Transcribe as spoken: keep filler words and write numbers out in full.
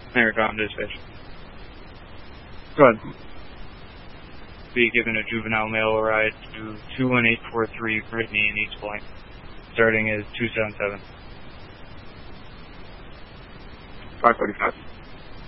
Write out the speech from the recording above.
Maricom dispatch. Go ahead. Be given a juvenile male ride to two one eight four three Brittany in East Point. Starting is two seven seven. five forty-five.